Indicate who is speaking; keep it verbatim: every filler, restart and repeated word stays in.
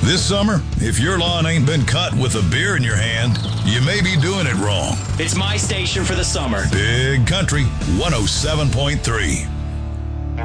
Speaker 1: This summer, if your lawn ain't been cut with a beer in your hand, you may be doing it wrong.
Speaker 2: It's my station for the summer.
Speaker 1: Big Country one oh seven point three.